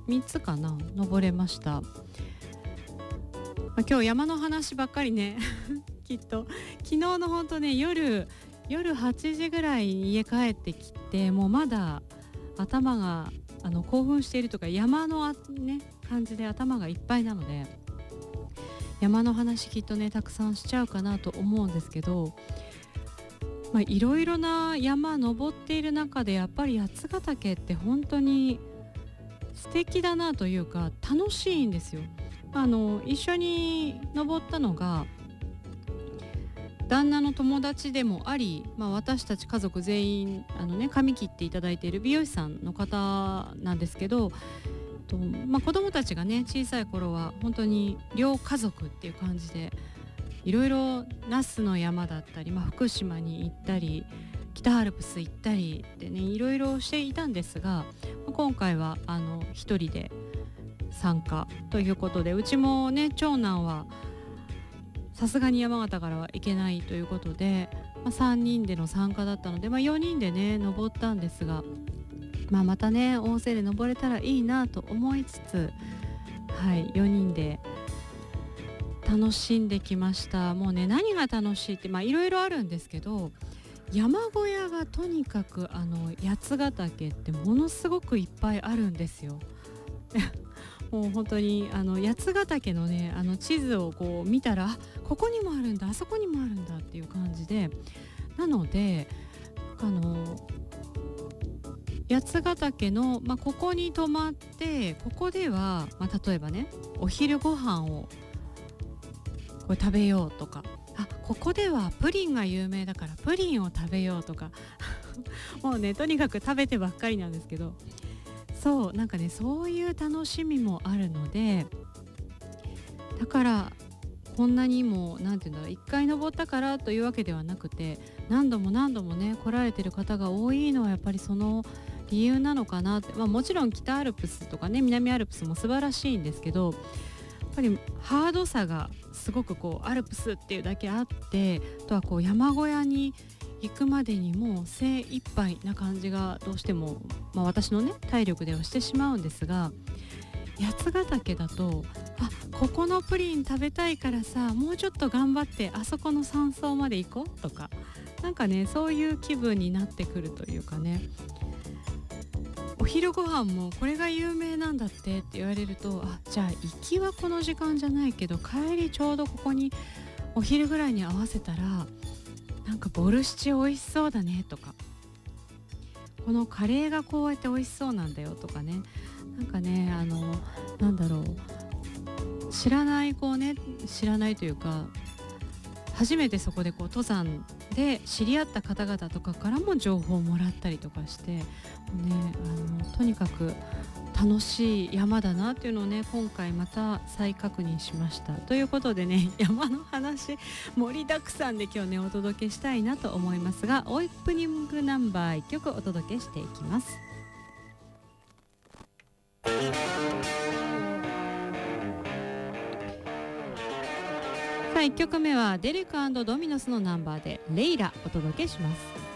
3つかな登れました。今日山の話ばっかりねきっと昨日のほんとね夜8時ぐらいに家帰ってきて、もうまだ頭が興奮しているとか山のね感じで頭がいっぱいなので、山の話きっとねたくさんしちゃうかなと思うんですけど、いろいろな山登っている中でやっぱり八ヶ岳って本当に素敵だなというか楽しいんですよ。一緒に登ったのが旦那の友達でもあり、私たち家族全員髪切っていただいている美容師さんの方なんですけど、子供たちがね小さい頃は本当に両家族っていう感じでいろいろ那須の山だったり、福島に行ったり北アルプス行ったりでねいろいろしていたんですが、今回は一人で参加ということで、うちもね長男はさすがに山形からは行けないということで、3人での参加だったので、4人でね登ったんですが、またね大勢で登れたらいいなと思いつつ、4人で楽しんできました。もうね何が楽しいっていろいろあるんですけど、山小屋がとにかく八ヶ岳ってものすごくいっぱいあるんですよもう本当に八ヶ岳のね地図をこう見たら、ここにもあるんだあそこにもあるんだっていう感じで、なので八ヶ岳の、ここに泊まって、ここでは、例えばねお昼ご飯をこれ食べようとか、ここではプリンが有名だからプリンを食べようとかもうねとにかく食べてばっかりなんですけど、そうなんかねそういう楽しみもあるので、だからこんなにもなんていうんだろう、一回登ったからというわけではなくて、何度も何度もね来られてる方が多いのはやっぱりその理由なのかなって、もちろん北アルプスとかね南アルプスも素晴らしいんですけど、やっぱりハードさがすごくこうアルプスっていうだけあって、あとはこう山小屋に行くまでにもう精一杯な感じがどうしても、私のね体力ではしてしまうんですが、八ヶ岳だとここのプリン食べたいからさ、もうちょっと頑張ってあそこの山荘まで行こうとか、なんかねそういう気分になってくるというかね、お昼ご飯もこれが有名なんだって言われると、じゃあ行きはこの時間じゃないけど帰りちょうどここにお昼ぐらいに合わせたらなんかボルシチ美味しそうだねとか、このカレーがこうやって美味しそうなんだよとかね、なんかねなんだろう、知らないというか、初めてそこでこう登山で知り合った方々とかからも情報をもらったりとかして、ね、とにかく楽しい山だなっていうのをね今回また再確認しました。ということでね、山の話盛りだくさんで今日ねお届けしたいなと思いますが、オープニングナンバー1曲お届けしていきます。さあ1曲目はデレク&ドミノスのナンバーでレイラお届けします。